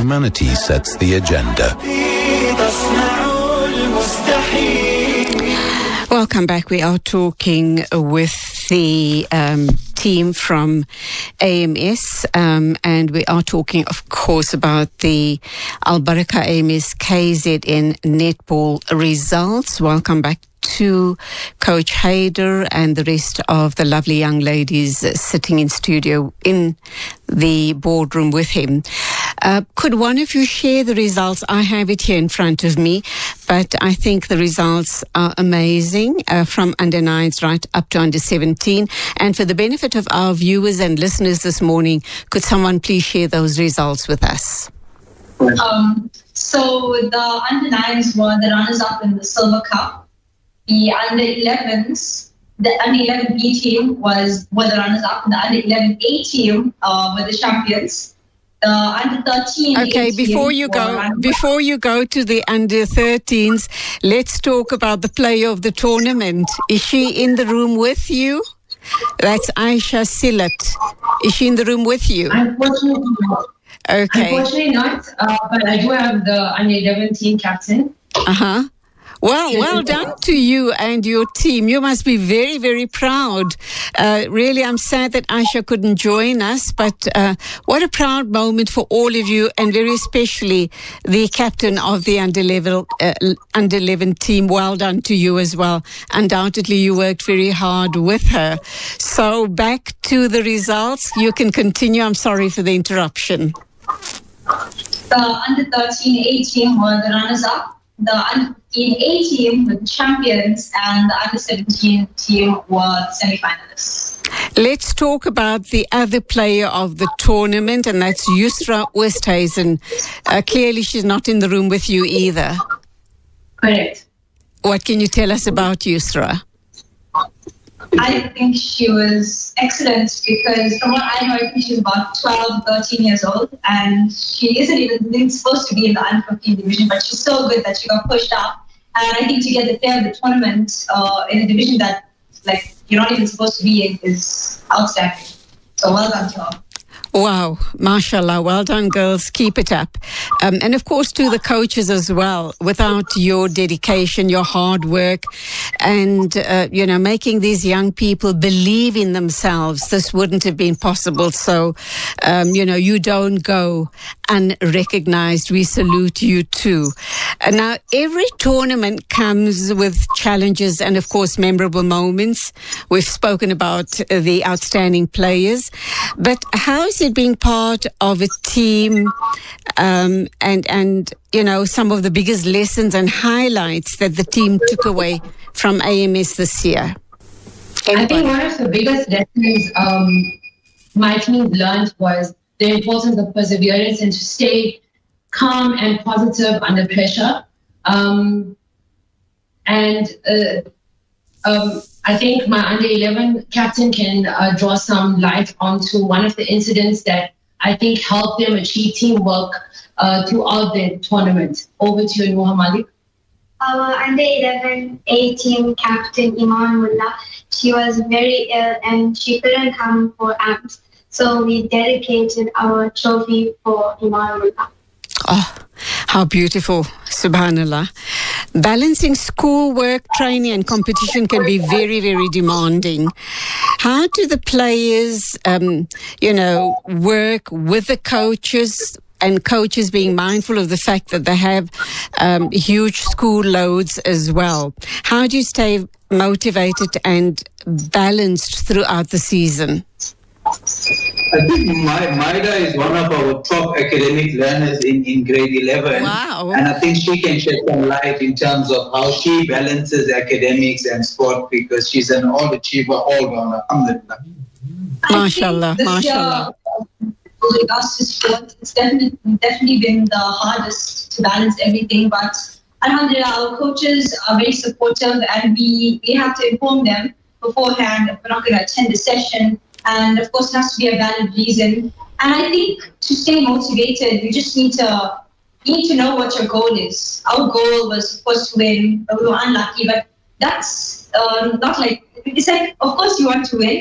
humanity sets the agenda. Welcome back. We are talking with the team from AMS, and we are talking, of course, about the Al Baraka AMS KZN netball results. Welcome back to Coach Haider and the rest of the lovely young ladies sitting in studio in the boardroom with him. Could one of you share the results? I have it here in front of me, but I think the results are amazing, from under 9s right up to under 17. And for the benefit of our viewers and listeners this morning, could someone please share those results with us? So the under 9s were the runners-up in the Silver Cup. The under 11s, the under 11B team were the runners-up, and the under 11A team were the champions. The under 13. Okay, before you go to the under 13s, let's talk about the player of the tournament. Is she in the room with you? That's Aisha Silat. Is she in the room with you? Unfortunately not. Okay. Unfortunately not, but I do have the under 11 team captain. Well done to you and your team. You must be very, very proud. Really, I'm sad that Aisha couldn't join us, but what a proud moment for all of you, and very especially the captain of the under 11 team. Well done to you as well. Undoubtedly, you worked very hard with her. So back to the results. You can continue. I'm sorry for the interruption. The under 13A team were the runners-up. The under 15A team were the champions, and the under 17 team were the semi-finalists. Let's talk about the other player of the tournament, and that's Yusra Westhuizen. Clearly, she's not in the room with you either. Correct. What can you tell us about Yusra? I think she was excellent because from what I know, I think she's about 12, 13 years old, and she isn't even supposed to be in the under 15 division, but she's so good that she got pushed up. And I think to get the player of the tournament in a division that you're not even supposed to be in is outstanding. So well done to her. Wow, mashallah, well done, girls. Keep it up. And of course, to the coaches as well. Without your dedication, your hard work, and, making these young people believe in themselves, this wouldn't have been possible. So, you don't go unrecognized. We salute you too. Now, every tournament comes with challenges and, of course, memorable moments. We've spoken about the outstanding players. But how is it being part of a team, and some of the biggest lessons and highlights that the team took away from AMS this year? I think one of the biggest lessons my team learned was the importance of perseverance and to stay calm and positive under pressure. I think my under 11 captain can draw some light onto one of the incidents that I think helped them achieve teamwork throughout the tournament. Over to you, Noha Malik. Our under 11A team captain, Iman Mullah, she was very ill and she couldn't come for AMS. So we dedicated our trophy for Iman Mullah. Oh, how beautiful. Subhanallah. Balancing schoolwork, training and competition can be very, very demanding. How do the players, work with the coaches, and coaches being mindful of the fact that they have huge school loads as well? How do you stay motivated and balanced throughout the season? I think Maida is one of our top academic learners in grade 11. Wow. And I think she can shed some light in terms of how she balances academics and sport, because she's an all-achiever, all-rounder. Alhamdulillah. Mashallah, mashallah. With regards to sport, it's definitely been the hardest to balance everything, but alhamdulillah, our coaches are very supportive, and we have to inform them beforehand if we're not going to attend the session. And of course, it has to be a valid reason. And I think to stay motivated, you just need to know what your goal is. Our goal was, of course, to win, but we were unlucky. But that's not like, it's like, of course, you want to win.